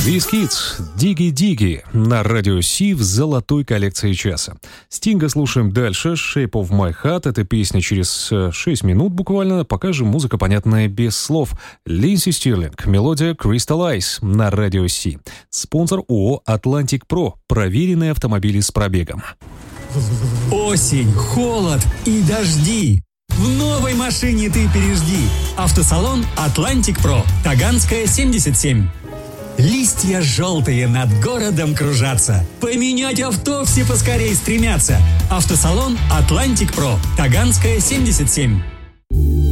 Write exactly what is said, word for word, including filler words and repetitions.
Вискидс, Диги-Диги на радио Си в золотой коллекции часа. Стинга слушаем дальше. Shape of My Heart. Эта песня через шесть минут буквально. Пока же музыка понятная без слов. Линдси Стирлинг, мелодия Crystallize на радио Си. Спонсор ООО Atlantic Pro. Проверенные автомобили с пробегом. Осень, холод и дожди. В новой машине ты пережди. Автосалон Atlantic Pro. Таганская, семьдесят семь. Листья желтые над городом кружатся. Поменять авто все поскорей стремятся. Автосалон Atlantic Pro. Таганская, семьдесят семь.